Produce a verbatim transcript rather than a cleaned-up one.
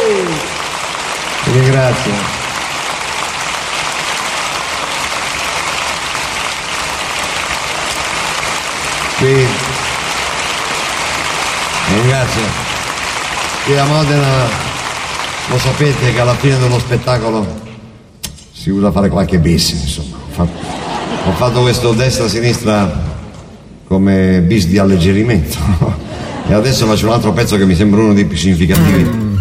Ti ringrazio. Qui, ringrazio. Qui a Modena lo sapete che alla fine dello spettacolo si usa fare qualche bis, insomma. Ho fatto, ho fatto questo destra-sinistra come bis di alleggerimento. E adesso faccio un altro pezzo che mi sembra uno dei più significativi